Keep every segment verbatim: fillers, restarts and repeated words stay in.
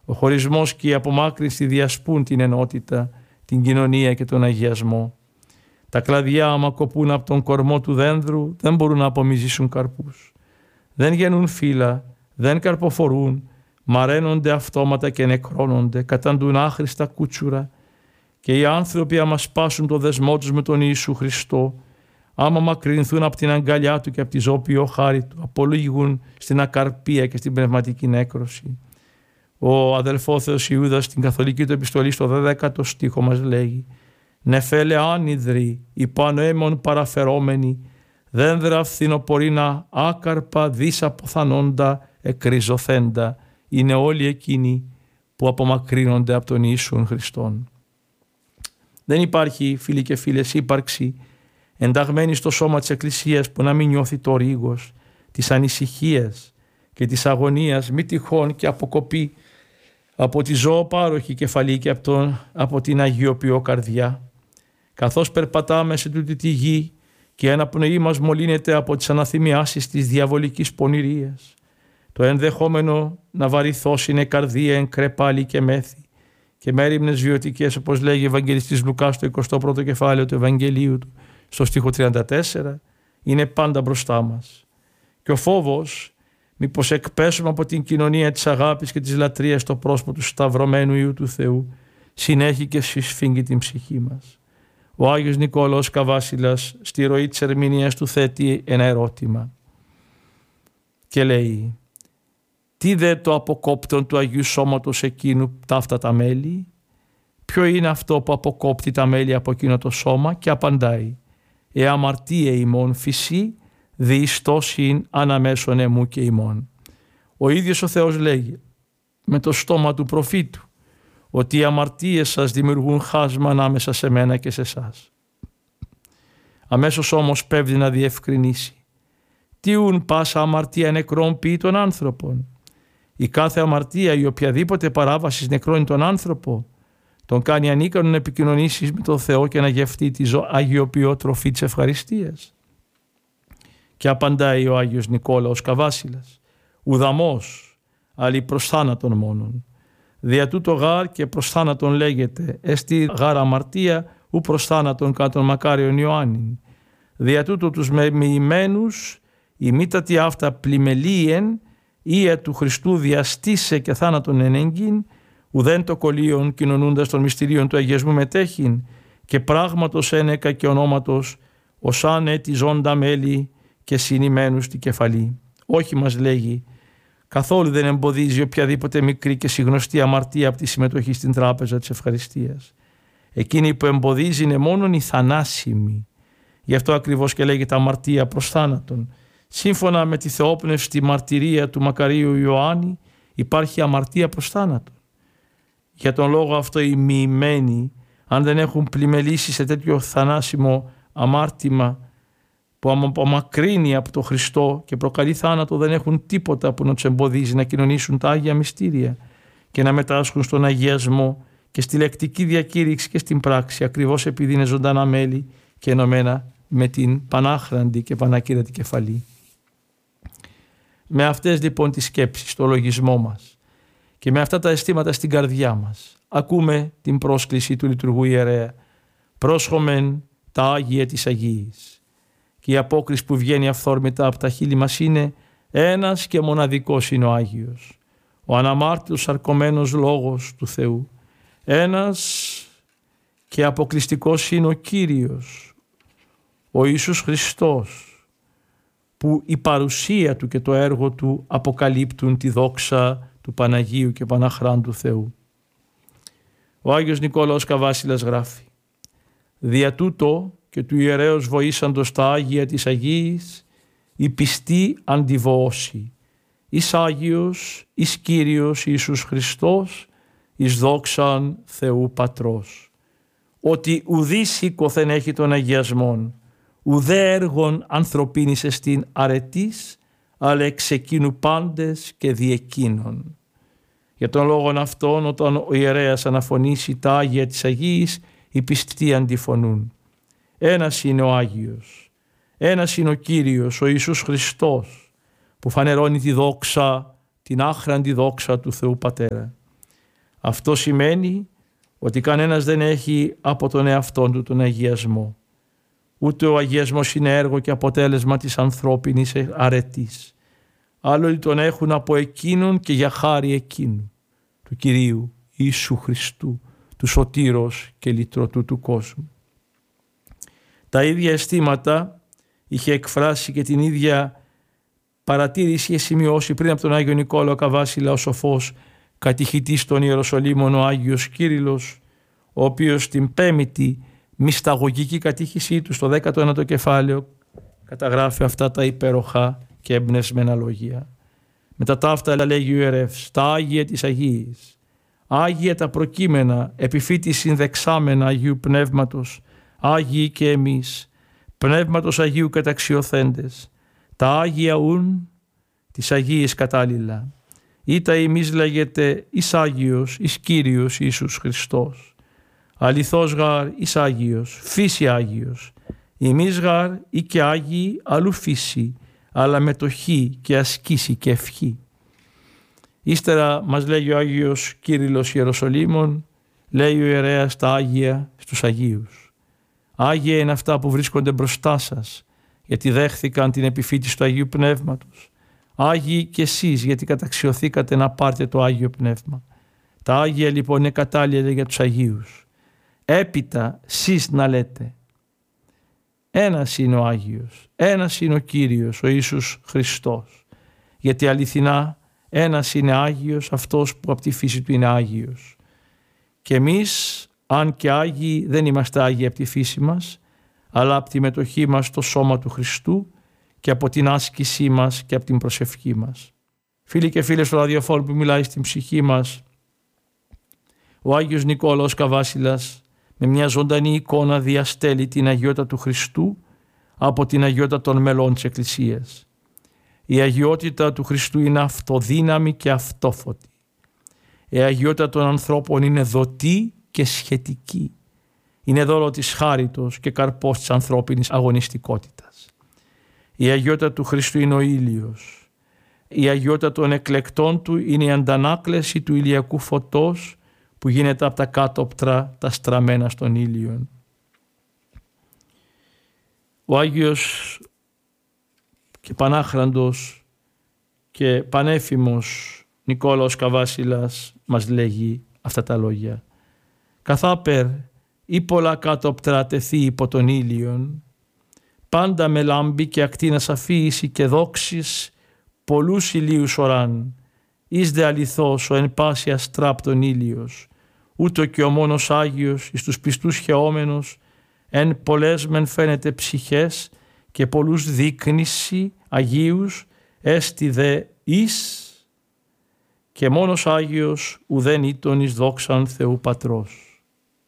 Ο χωρισμός και η απομάκρυνση διασπούν την ενότητα, την κοινωνία και τον αγιασμό. Τα κλαδιά, άμα κοπούν από τον κορμό του δένδρου, δεν μπορούν να απομυζήσουν καρπούς. Δεν γεννούν φύλλα, δεν καρποφορούν, μαραίνονται αυτόματα και νεκρώνονται, καταντούν άχρηστα κούτσουρα. Και οι άνθρωποι, άμα σπάσουν το δεσμό τους με τον Ιησού Χριστό, άμα μακρυνθούν από την αγκαλιά του και από τη ζώπιο χάρη του, απολύγουν στην ακαρπία και στην πνευματική νέκρωση. Ο αδελφόθεος Ιούδας στην καθολική του επιστολή στο δέδεκατο στίχο μας λέγει «Νεφέλε άνυδροι, υποανέμων παραφερόμενοι, δένδρα φθινοπορίνα, άκαρπα δυσαποθανόντα, εκριζωθέντα, είναι όλοι εκείνοι που απομακρύνονται από τον Ιησούν Χριστόν». Δεν υπάρχει, φίλοι και φίλες, ύπαρξη ενταγμένη στο σώμα της Εκκλησίας που να μην νιώθει το ρίγος της ανησυχίας και της αγωνίας, μη τυχόν και αποκοπεί από τη ζωοπάροχη κεφαλή και από, τον, από την αγιοποιώ καρδιά. Καθώς περπατάμε σε τούτη τη γη και ένα πνοή μας μολύνεται από τις αναθυμιάσεις της διαβολικής πονηρίας, το ενδεχόμενο να βαρυθώς είναι καρδία εν κρεπάλι και μέθη και μέριμνες βιωτικές, όπως λέγει ο Ευαγγελιστής Λουκάς στο εικοστό πρώτο κεφάλαιο του Ευαγγελίου του, στο στίχο τριάντα τέσσερα, είναι πάντα μπροστά μας. Και ο φόβος, μήπως εκπέσουμε από την κοινωνία της αγάπης και της λατρείας στο πρόσωπο του σταυρωμένου Υιού του Θεού, συνέχει και συσφίγγει την ψυχή μας. Ο Άγιος Νικόλαος Καβάσιλας στη ροή της ερμηνείας του θέτει ένα ερώτημα και λέει «Τι δε το αποκόπτον του Αγίου Σώματος εκείνου ταύτα τα μέλη? Ποιο είναι αυτό που αποκόπτει τα μέλη από εκείνο το σώμα?» Και απαντάει «Ε αμαρτία ημών φυσί, διειστώσιν αναμέσων εμού και ημών». Ο ίδιος ο Θεός λέγει με το στόμα του προφήτου ότι οι αμαρτίες σας δημιουργούν χάσμα ανάμεσα σε μένα και σε εσάς. Αμέσως όμως πέφτει να διευκρινίσει «Τι ουν πάσα αμαρτία νεκρών ποιεί των άνθρωπων?» Η κάθε αμαρτία ή οποιαδήποτε παράβαση νεκρώνει τον άνθρωπο, τον κάνει ανίκανο να επικοινωνήσει με τον Θεό και να γευτεί τη αγιοποιώ τροφή της ευχαριστίας. Και απαντάει ο Άγιος Νικόλαος Καβάσιλας «Ουδαμός, αλλη προς θάνατον μόνον. Δια τούτο γάρ και προς θάνατον λέγεται, εστί γάρ αμαρτία, ου προς θάνατον κατά τον μακάριον Ιωάννην. Δια τούτο τους μεμοιημένους, ημίτατη αυτά πλημελίεν, ία του Χριστού διαστήσε και θάνατον ενέγγιν, ουδέν το κολλίον κοινωνούντας των μυστηρίων του αγιασμού μετέχειν, και πράγματος ένεκα και ονόματος, ως αν έτη ζώντα μέλη και συνημένους στη κεφαλή. Όχι, μας λέγει, καθόλου δεν εμποδίζει οποιαδήποτε μικρή και συγνωστή αμαρτία από τη συμμετοχή στην τράπεζα της ευχαριστίας. Εκείνη που εμποδίζει είναι μόνον η θανάσιμη. Γι' αυτό ακριβώς και λέγεται αμαρτία προς θάνατον. Σύμφωνα με τη θεόπνευστη μαρτυρία του Μακαρίου Ιωάννη, υπάρχει αμαρτία προς θάνατον. Για τον λόγο αυτό οι μοιημένοι, αν δεν έχουν πλημελήσει σε τέτοιο θανάσιμο αμάρτημα που απομακρύνει από τον Χριστό και προκαλεί θάνατο, δεν έχουν τίποτα που να τους εμποδίζει να κοινωνήσουν τα Άγια Μυστήρια και να μετάσχουν στον αγιασμό και στη λεκτική διακήρυξη και στην πράξη, ακριβώς επειδή είναι ζωντανά μέλη και ενωμένα με την πανάχραντη και πανακύρατη κεφαλή. Με αυτές λοιπόν τις σκέψεις στο λογισμό μας και με αυτά τα αισθήματα στην καρδιά μας ακούμε την πρόσκληση του λειτουργού ιερέα «Πρόσχομεν τα Άγια της Αγίης». Και η απόκριση που βγαίνει αυθόρμητα από τα χείλη μας είναι «Ένας και μοναδικός είναι ο Άγιος, ο αναμάρτητος αρκωμένος λόγος του Θεού. Ένας και αποκλειστικός είναι ο Κύριος, ο Ιησούς Χριστός, που η παρουσία του και το έργο του αποκαλύπτουν τη δόξα του Παναγίου και Παναχράντου Θεού». Ο Άγιος Νικόλαος Καβάσιλας γράφει «Δια τούτο και του ιερέως βοήσαντος τα Άγια της Αγίης, η πιστή αντιβόωση, εις Άγιος, εις Κύριος Ιησούς Χριστός, εις δόξαν Θεού Πατρός, ότι ουδής οίκοθεν έχει των αγιασμών, ουδέ έργων ανθρωπίνης εστίν αρετής, αλλά εξ εκείνου πάντες και διεκείνων». Για τον λόγον αυτόν, όταν ο ιερέας αναφωνήσει τα Άγια της Αγίης, οι πιστοί αντιφωνούν. Ένας είναι ο Άγιος, ένας είναι ο Κύριος, ο Ιησούς Χριστός, που φανερώνει τη δόξα, την άχραντη δόξα του Θεού Πατέρα. Αυτό σημαίνει ότι κανένας δεν έχει από τον εαυτό του τον αγιασμό. Ούτε ο αγιασμός είναι έργο και αποτέλεσμα της ανθρώπινης αρετής. Άλλοι τον έχουν από εκείνον και για χάρη εκείνου, του Κυρίου Ιησού Χριστού, του Σωτήρος και Λυτρωτού του κόσμου. Τα ίδια αισθήματα είχε εκφράσει και την ίδια παρατήρηση είχε σημειώσει πριν από τον Άγιο Νικόλαο Καβάσιλα ο σοφός κατηχητής των Ιεροσολύμων ο Άγιος Κύριλλος, ο οποίος στην πέμπτη μυσταγωγική κατήχησή του στο δέκατο ένατο κεφάλαιο καταγράφει αυτά τα υπέροχα και εμπνευσμένα λόγια. Μετά τα αυτά λέγει ο ιερεύς, τα Άγια της Αγίας, Άγια τα προκείμενα, επιφύτης συνδεξάμενα Αγίου Πνεύματος, Άγιοι και εμείς, Πνεύματος Αγίου καταξιωθέντες, τα Άγια ουν της Αγίας κατάλληλα. Ήτα εμείς λέγεται εις Άγιος, εις Κύριος Ιησούς Χριστός. Αληθώς γάρ εις Άγιος, φύση Άγιος. Εμείς γάρ ή και Άγιοι αλλού φύση, αλλά με το χ και ασκήσει και ευχή. Ύστερα μας λέγει ο Άγιος Κύριλλος Ιεροσολύμων, λέει ο ιερέας τα Άγια στους Αγίους. Άγια είναι αυτά που βρίσκονται μπροστά σας, γιατί δέχθηκαν την επιφύτηση του Αγίου Πνεύματος. Άγιοι και εσείς, γιατί καταξιωθήκατε να πάρετε το Άγιο Πνεύμα. Τα Άγια λοιπόν είναι κατάλληλα για τους Αγίους. Έπειτα σεις να λέτε, ένας είναι ο Άγιος, ένας είναι ο Κύριος, ο Ιησούς Χριστός. Γιατί αληθινά ένας είναι Άγιος, αυτός που από τη φύση του είναι Άγιος. Και εμείς, αν και Άγιοι, δεν είμαστε Άγιοι από τη φύση μας, αλλά από τη μετοχή μας στο σώμα του Χριστού και από την άσκησή μας και από την προσευχή μας. Φίλοι και φίλες του ραδιοφόρου που μιλάει στην ψυχή μας, ο Άγιος Νικόλαος Καβάσιλας με μια ζωντανή εικόνα διαστέλει την αγιότητα του Χριστού από την αγιότητα των μελών της Εκκλησίας. Η αγιότητα του Χριστού είναι αυτοδύναμη και αυτόφωτη. Η αγιότητα των ανθρώπων είναι δοτή και σχετική. Είναι δώρο της χάριτος και καρπός της ανθρώπινης αγωνιστικότητας. Η αγιότητα του Χριστού είναι ο ήλιος. Η αγιότητα των εκλεκτών του είναι η αντανάκλαση του ηλιακού φωτός που γίνεται από τα κάτωπτρα τα στραμμένα στον ήλιο. Ο Άγιος και πανάχραντος και πανέφημος Νικόλαος Καβάσιλας μας λέγει αυτά τα λόγια. Καθάπερ ή πολλά κάτωπτρα τεθεί υπό τον ήλιον, πάντα με λάμπη και ακτίνας αφίηση και δόξης πολλούς ηλίους οράν, εις δε αληθώς ο εν πάση αστράπτον ήλιος, ούτω και ο μόνος Άγιος εις τους πιστούς χαιόμενος, εν πολλές μεν φαίνεται ψυχές και πολλούς δείκνηση Αγίους, έστι δε εις και μόνος Άγιος ουδέν ήτον εις δόξαν Θεού Πατρός.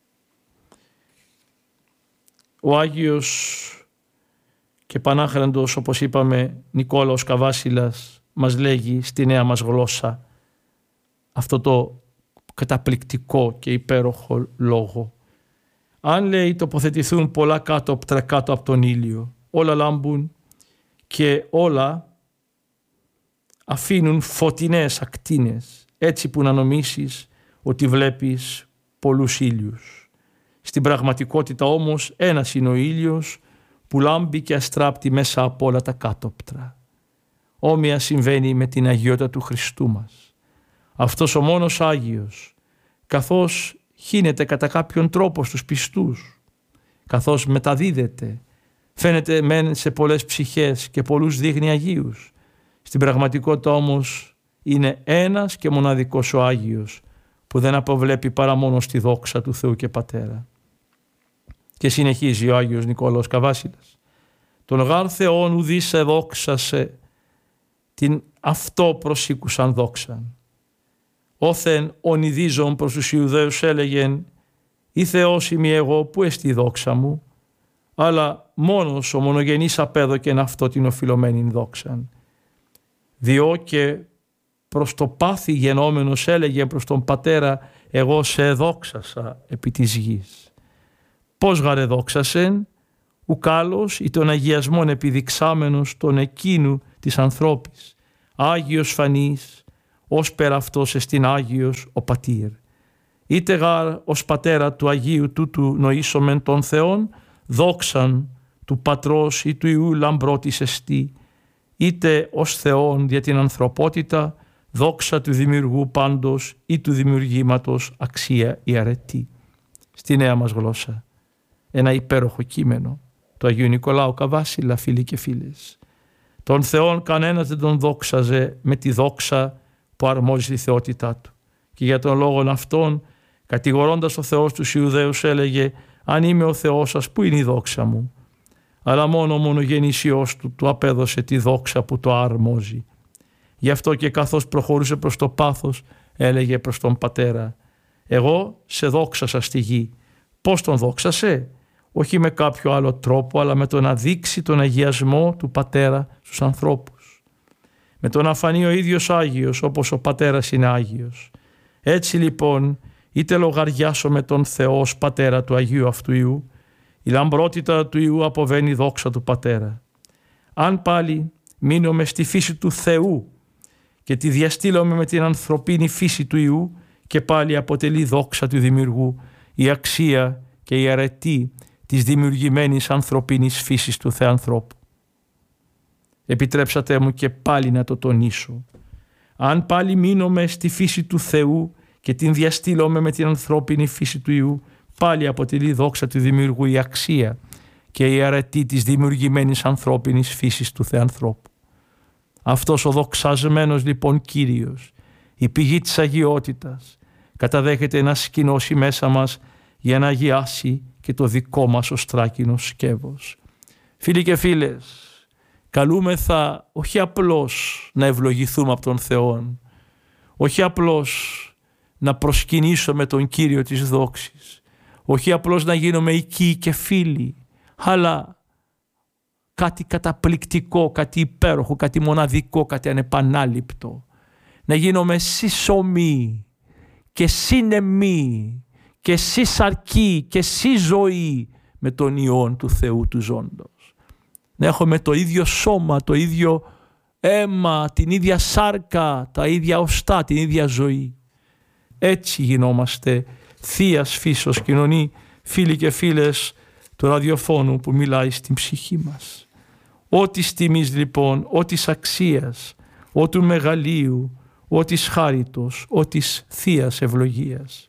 Ο Άγιος και πανάχραντος, όπως είπαμε, Νικόλαος Καβάσιλας μας λέγει στη νέα μας γλώσσα αυτό το καταπληκτικό και υπέροχο λόγο. Αν, λέει, τοποθετηθούν πολλά κάτωπτρα κάτω από τον ήλιο, όλα λάμπουν και όλα αφήνουν φωτεινές ακτίνες, έτσι που να νομίσεις ότι βλέπεις πολλούς ήλιους. Στην πραγματικότητα όμως ένας είναι ο ήλιος που λάμπει και αστράπτει μέσα από όλα τα κάτωπτρα. Όμοια συμβαίνει με την αγιότητα του Χριστού μας. Αυτός ο μόνος Άγιος, καθώς χύνεται κατά κάποιον τρόπο στους πιστούς, καθώς μεταδίδεται, φαίνεται μεν σε πολλές ψυχές και πολλούς δείχνει Αγίους. Στην πραγματικότητα όμως είναι ένας και μοναδικός ο Άγιος που δεν αποβλέπει παρά μόνο στη δόξα του Θεού και Πατέρα. Και συνεχίζει ο Άγιος Νικόλαος Καβάσιλας. Τον γάρ Θεόν ουδείς εδόξασε την αυτό προσήκουσαν δόξαν. Όθεν ονειδίζον προς τους Ιουδαίους έλεγεν «Ή Θεός είμαι εγώ, πού εστι η δόξα μου», αλλά μόνος ο μονογενής απέδωκεν αυτό την οφειλωμένη δόξαν. Διό και προς το πάθη γενόμενος έλεγε προς τον Πατέρα «Εγώ σε εδόξασα επί της γης». Πώς γαρε δόξασεν, ουκάλος ή τον αγιασμόν επιδειξάμενος τον εκείνου της ανθρώπης. Άγιος φανής, ως πέρα αυτός εστιν Άγιος ο Πατήρ. είτε γάρ ως πατέρα του Αγίου τούτου νοήσομεν των Θεών, δόξαν του Πατρός ή του Υιού λαμπρότης εστί, είτε ως Θεόν δια την ανθρωπότητα, δόξα του Δημιουργού πάντως ή του δημιουργήματος αξία η αρετή. Στη νέα μας γλώσσα. Ένα υπέροχο κείμενο του Αγίου Νικολάου Καβάσιλα, φίλοι και φίλες. Τον Θεόν κανένας δεν τον δόξαζε με τη δόξα που αρμόζει τη θεότητά του. Και για τον λόγον αυτόν, κατηγορώντας ο Θεός τους Ιουδαίους, έλεγε «Αν είμαι ο Θεός σας, πού είναι η δόξα μου?» Αλλά μόνο ο μονογενής Υιός του του απέδωσε τη δόξα που το αρμόζει. Γι' αυτό και καθώς προχωρούσε προς το πάθος, έλεγε προς τον Πατέρα «Εγώ σε δόξασα στη γη». Πώς τον δόξασε? Όχι με κάποιο άλλο τρόπο, αλλά με το να δείξει τον αγιασμό του Πατέρα στους ανθρώπους. Με το να φανεί ο ίδιος Άγιος, όπως ο Πατέρας είναι Άγιος. Έτσι λοιπόν, είτε λογαριάσω με τον Θεό ως Πατέρα του Αγίου αυτού Υιού, η λαμπρότητα του Υιού αποβαίνει δόξα του Πατέρα. Αν πάλι μείνομαι στη φύση του Θεού και τη διαστήλομαι με την ανθρωπίνη φύση του Υιού, και πάλι αποτελεί δόξα του Δημιουργού η αξία και η αρετή της δημιουργημένης ανθρωπίνης φύσης του Θεανθρώπου. Επιτρέψατε μου και πάλι να το τονίσω. Αν πάλι μείνομαι στη φύση του Θεού και την διαστήλομαι με την ανθρώπινη φύση του Υιού, πάλι αποτελεί δόξα του Δημιουργού η αξία και η αρετή της δημιουργημένης ανθρώπινης φύσης του Θεανθρώπου. Αυτός ο δοξασμένος λοιπόν Κύριος, η πηγή της αγιότητας, καταδέχεται να σκηνώσει μέσα μας για να αγιάσει και το δικό μας οστράκινο σκεύος. Φίλοι και φίλες, καλούμεθα όχι απλώς να ευλογηθούμε από τον Θεό, όχι απλώς να προσκυνήσουμε τον Κύριο της δόξης, όχι απλώς να γίνουμε οικοί και φίλοι, αλλά κάτι καταπληκτικό, κάτι υπέροχο, κάτι μοναδικό, κάτι ανεπανάληπτο. Να γίνομαι σύσσωμοι και σύνεμοι και σύσαρκοι και σύζωοι με τον Υιόν του Θεού του ζώντος. Να έχουμε το ίδιο σώμα, το ίδιο αίμα, την ίδια σάρκα, τα ίδια οστά, την ίδια ζωή. Έτσι γινόμαστε θείας φύσεως κοινωνή, φίλοι και φίλες του ραδιοφώνου που μιλάει στην ψυχή μας. Ό,τι τιμής λοιπόν, ό,τι αξίας, ό,τι μεγαλείου, ό,τι χάριτος, ό,τι θείας ευλογίας.